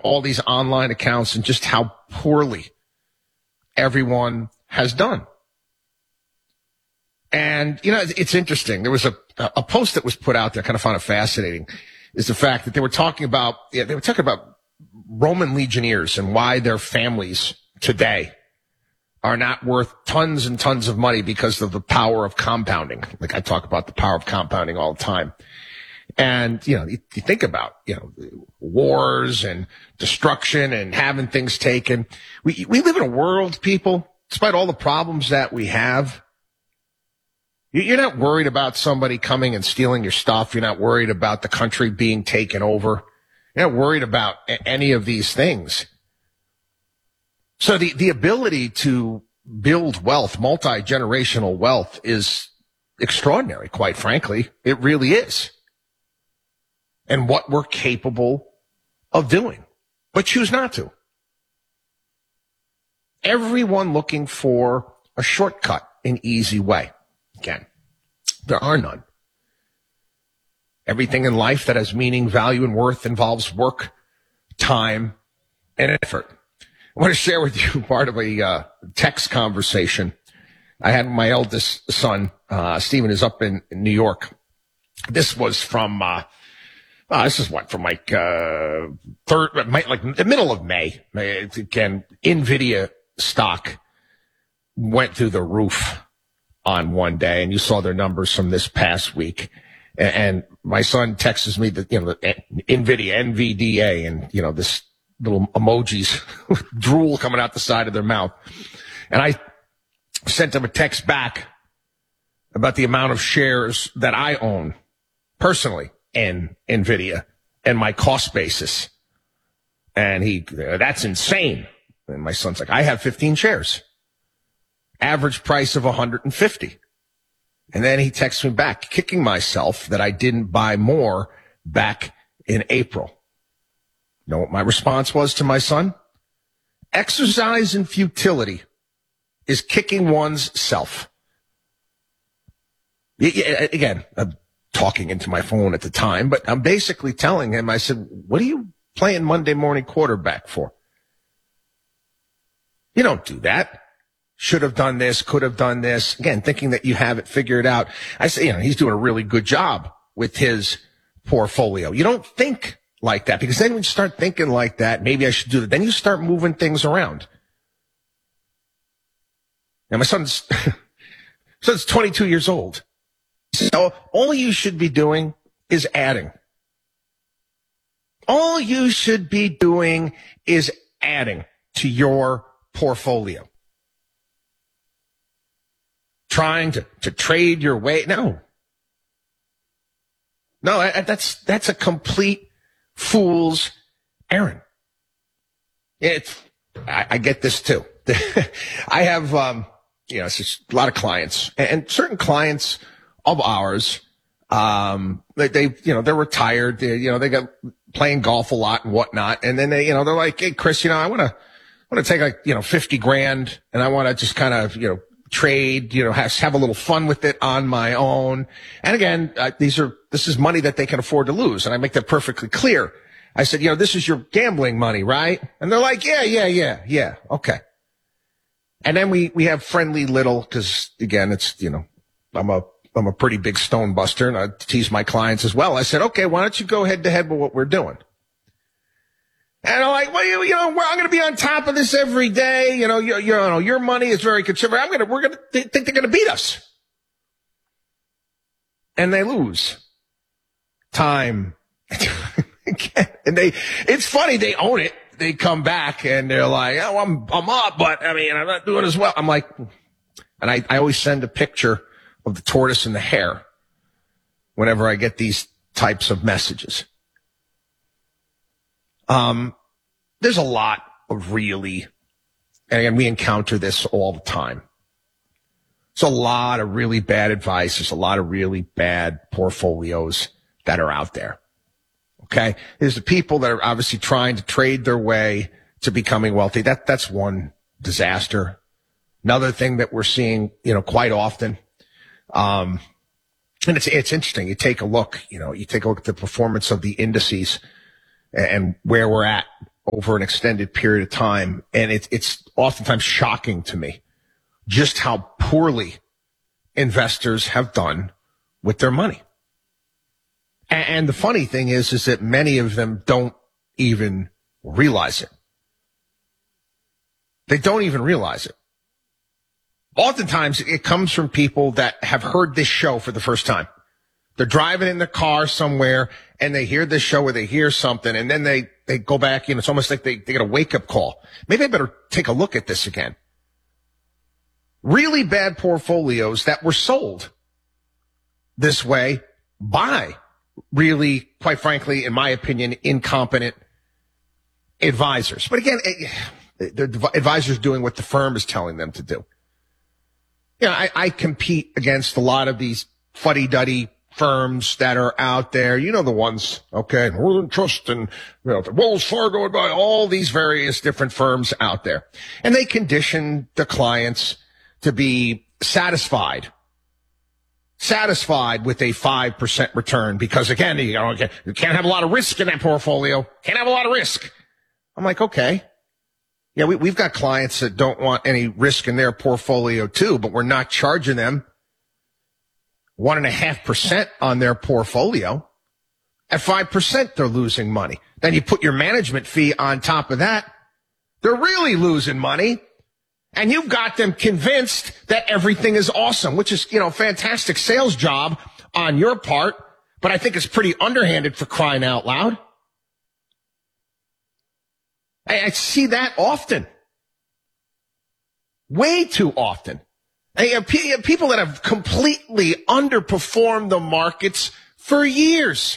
all these online accounts and just how poorly everyone has done. And, it's interesting. There was a post that was put out there, I kind of found it fascinating, is the fact that they were talking about Roman legionnaires and why their families today are not worth tons and tons of money because of the power of compounding. Like I talk about the power of compounding all the time. And, you think about, wars and destruction and having things taken. We live in a world, people, despite all the problems that we have, you're not worried about somebody coming and stealing your stuff. You're not worried about the country being taken over. You're not worried about any of these things. So the ability to build wealth, multi-generational wealth, is extraordinary, quite frankly. It really is. And what we're capable of doing, but choose not to. Everyone looking for a shortcut, an easy way. Again, there are none. Everything in life that has meaning, value, and worth involves work, time, and effort. I want to share with you part of a text conversation I had with my eldest son. Stephen is up in New York. This was from from the middle of May. Again, NVIDIA stock went through the roof on one day, and you saw their numbers from this past week. And my son texts me that, the NVIDIA, NVDA, and, this little emojis with drool coming out the side of their mouth. And I sent him a text back about the amount of shares that I own personally in NVIDIA and my cost basis. And that's insane. And my son's like, I have 15 shares. Average price of 150. And then he texts me back, kicking myself that I didn't buy more back in April. You know what my response was to my son? Exercise in futility is kicking one's self. Again, I'm talking into my phone at the time, but I'm basically telling him, I said, what are you playing Monday morning quarterback for? You don't do that. Should have done this, could have done this. Again, thinking that you have it figured out. I say, he's doing a really good job with his portfolio. You don't think like that, because then when you start thinking like that, maybe I should do that. Then you start moving things around. Now, my son's 22 years old. So all you should be doing is adding. All you should be doing is adding to your portfolio. Trying to trade your way. No, that's a complete fool's errand. I get this too. I have, it's just a lot of clients, and certain clients of ours, they're retired. They got playing golf a lot and whatnot. And then they're like, hey, Chris, I want to take like, $50,000 and I want to just kind of, trade, have a little fun with it on my own. And again, this is money that they can afford to lose. And I make that perfectly clear. I said, this is your gambling money, right? And they're like, yeah. Okay. And then we have friendly little, cause again, it's, I'm a pretty big stone buster, and I tease my clients as well. I said, okay, why don't you go head to head with what we're doing? And I'm like, well, I'm going to be on top of this every day. Your money is very conservative. We're going to think they're going to beat us. And they lose time. And it's funny. They own it. They come back and they're like, oh, I'm up, but I'm not doing as well. I'm like, and I always send a picture of the tortoise and the hare whenever I get these types of messages. There's a lot of really, and again, we encounter this all the time. There's a lot of really bad advice. There's a lot of really bad portfolios that are out there. Okay. There's the people that are obviously trying to trade their way to becoming wealthy. That's one disaster. Another thing that we're seeing, quite often. And it's interesting. You take a look at the performance of the indices and where we're at over an extended period of time. And it's oftentimes shocking to me just how poorly investors have done with their money. And the funny thing is that many of them don't even realize it. They don't even realize it. Oftentimes it comes from people that have heard this show for the first time. They're driving in their car somewhere and they hear this show or they hear something and then they go back in. It's almost like they get a wake up call. Maybe I better take a look at this again. Really bad portfolios that were sold this way by really, quite frankly, in my opinion, incompetent advisors. But again, the advisors doing what the firm is telling them to do. You know, I compete against a lot of these fuddy-duddy firms that are out there. You know the ones, okay? Northern Trust and Wells Fargo and all these various different firms out there. And they condition the clients to be satisfied with a 5% return because, again, you can't have a lot of risk in that portfolio. Can't have a lot of risk. I'm like, okay. Yeah, we've got clients that don't want any risk in their portfolio too, but we're not charging them 1.5% on their portfolio. At 5%, they're losing money. Then you put your management fee on top of that. They're really losing money. And you've got them convinced that everything is awesome, which is, fantastic sales job on your part. But I think it's pretty underhanded for crying out loud. I see that often. Way too often. People that have completely underperformed the markets for years.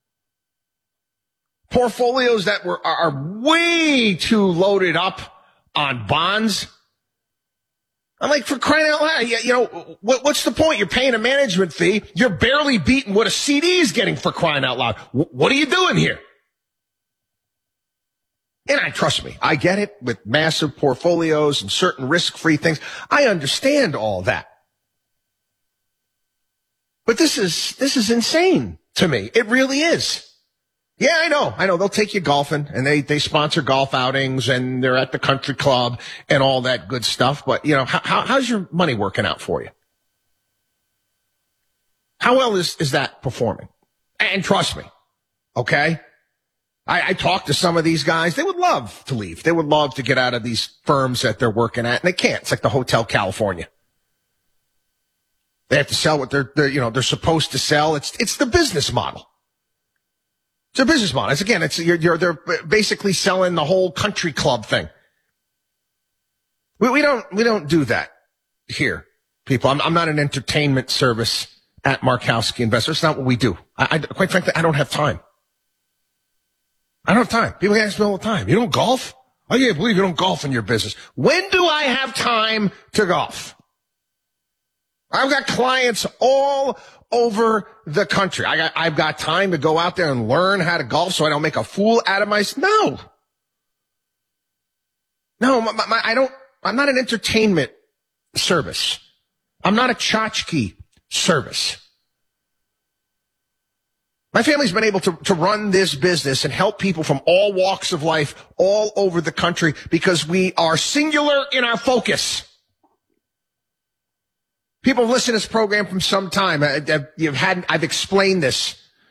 Portfolios that are way too loaded up on bonds. I'm like, for crying out loud, what's the point? You're paying a management fee. You're barely beating what a CD is getting for crying out loud. What are you doing here? And trust me, I get it with massive portfolios and certain risk-free things. I understand all that. But this is insane to me. It really is. Yeah, I know. They'll take you golfing and they sponsor golf outings and they're at the country club and all that good stuff. But, how's your money working out for you? How well is that performing? And trust me, okay? I talked to some of these guys. They would love to leave. They would love to get out of these firms that they're working at, and they can't. It's like the Hotel California. They have to sell what they're supposed to sell. It's the business model. It's a business model. They're basically selling the whole country club thing. We don't do that here, people. I'm not an entertainment service at Markowski Investors. It's not what we do. Quite frankly, I don't have time. I don't have time. People ask me all the time, you don't golf? I can't believe you don't golf in your business. When do I have time to golf? I've got clients all over the country. I've got time to go out there and learn how to golf so I don't make a fool out of myself. No, I'm not an entertainment service. I'm not a tchotchke service. My family's been able to run this business and help people from all walks of life all over the country because we are singular in our focus. People have listened to this program from some time. I've explained this,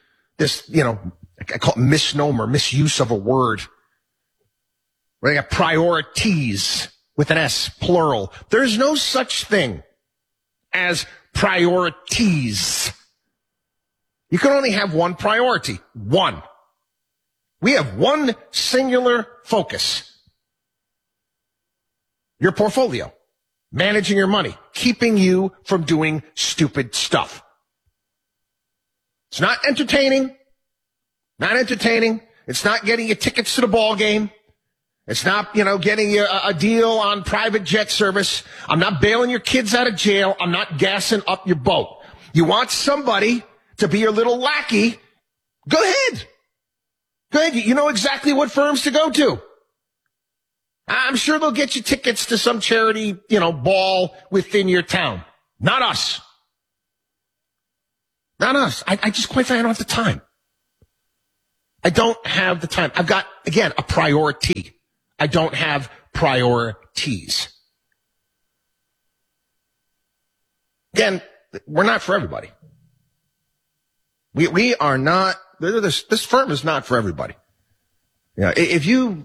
I call it misnomer, misuse of a word. Where they got priorities with an S, plural. There's no such thing as priorities. You can only have one priority. One. We have one singular focus. Your portfolio. Managing your money. Keeping you from doing stupid stuff. It's not entertaining. Not entertaining. It's not getting you tickets to the ball game. It's not, getting you a deal on private jet service. I'm not bailing your kids out of jail. I'm not gassing up your boat. You want somebody to be your little lackey, go ahead. Go ahead. You know exactly what firms to go to. I'm sure they'll get you tickets to some charity, ball within your town. Not us. Not us. I just quite frankly, I don't have the time. I don't have the time. I've got, again, a priority. I don't have priorities. Again, we're not for everybody. We are not, this firm is not for everybody. Yeah, if you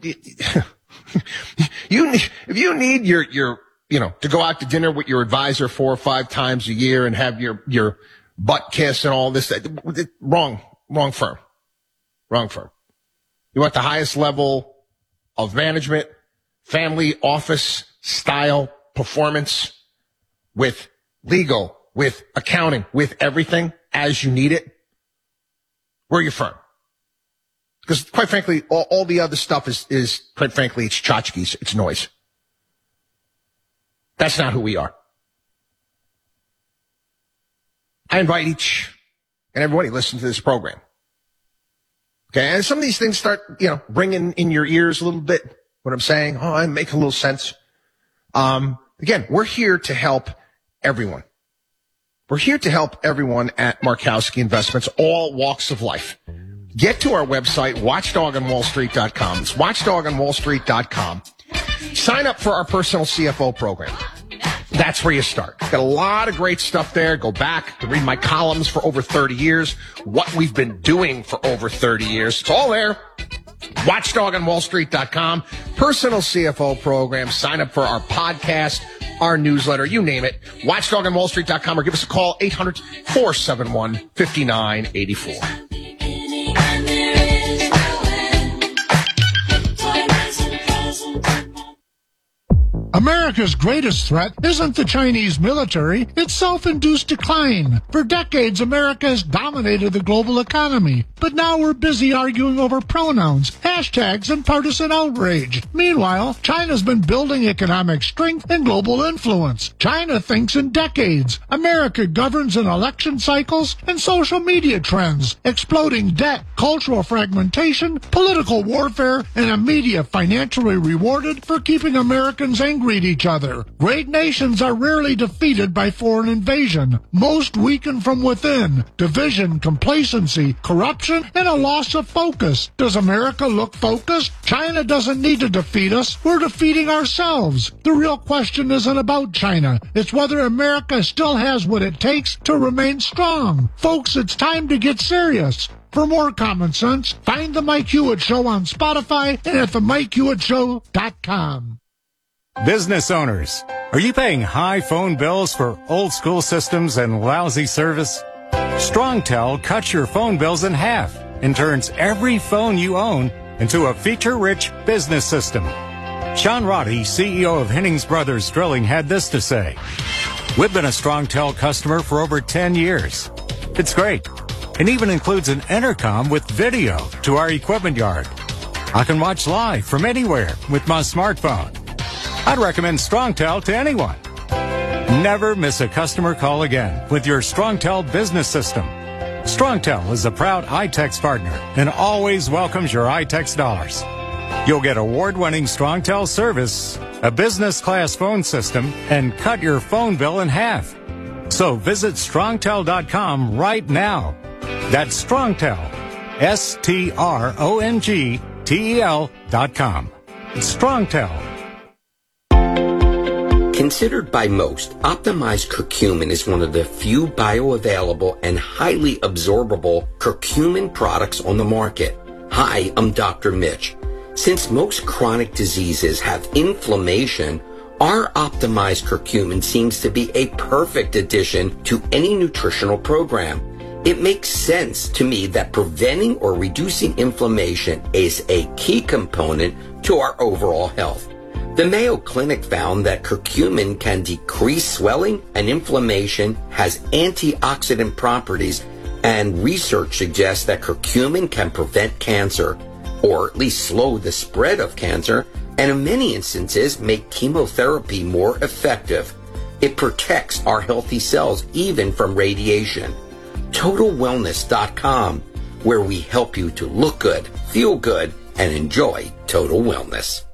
need your to go out to dinner with your advisor 4 or 5 times a year and have your butt kiss and all this, wrong firm. Wrong firm. You want the highest level of management, family, office, style, performance, with legal, with accounting, with everything as you need it. We're your firm. Because quite frankly, all the other stuff is quite frankly, it's tchotchkes, it's noise. That's not who we are. I invite each and everybody to listen to this program. Okay, and some of these things start, ringing in your ears a little bit. What I'm saying, I make a little sense. Again, we're here to help everyone. We're here to help everyone at Markowski Investments, all walks of life. Get to our website, watchdogonwallstreet.com. It's watchdogonwallstreet.com. Sign up for our personal CFO program. That's where you start. Got a lot of great stuff there. Go back to read my columns for over 30 years, what we've been doing for over 30 years. It's all there. Watchdogonwallstreet.com. Personal CFO program. Sign up for our podcast, our newsletter, you name it. Watchdogonwallstreet.com or give us a call, 800-471-5984. America's greatest threat isn't the Chinese military, it's self-induced decline. For decades, America has dominated the global economy, but now we're busy arguing over pronouns, hashtags, and partisan outrage. Meanwhile, China's been building economic strength and global influence. China thinks in decades. America governs in election cycles and social media trends, exploding debt, cultural fragmentation, political warfare, and a media financially rewarded for keeping Americans angry at each other. Great nations are rarely defeated by foreign invasion. Most weaken from within. Division, complacency, corruption, and a loss of focus. Does America look focused? China doesn't need to defeat us. We're defeating ourselves. The real question isn't about China. It's whether America still has what it takes to remain strong. Folks, it's time to get serious. For more common sense, find The Mike Hewitt Show on Spotify and at themikehewitt.com. Business owners, are you paying high phone bills for old school systems and lousy service? StrongTel cuts your phone bills in half and turns every phone you own into a feature-rich business system. Sean Roddy, CEO of Hennings Brothers Drilling, had this to say. We've been a StrongTel customer for over 10 years. It's great. It even includes an intercom with video to our equipment yard. I can watch live from anywhere with my smartphone. I'd recommend StrongTel to anyone. Never miss a customer call again with your StrongTel business system. StrongTel is a proud iTex partner and always welcomes your iTex dollars. You'll get award-winning StrongTel service, a business-class phone system, and cut your phone bill in half. So visit StrongTel.com right now. That's StrongTel, StrongTel.com. StrongTel. Considered by most, optimized curcumin is one of the few bioavailable and highly absorbable curcumin products on the market. Hi, I'm Dr. Mitch. Since most chronic diseases have inflammation, our optimized curcumin seems to be a perfect addition to any nutritional program. It makes sense to me that preventing or reducing inflammation is a key component to our overall health. The Mayo Clinic found that curcumin can decrease swelling and inflammation, has antioxidant properties, and research suggests that curcumin can prevent cancer, or at least slow the spread of cancer, and in many instances make chemotherapy more effective. It protects our healthy cells even from radiation. TotalWellness.com, where we help you to look good, feel good, and enjoy total wellness.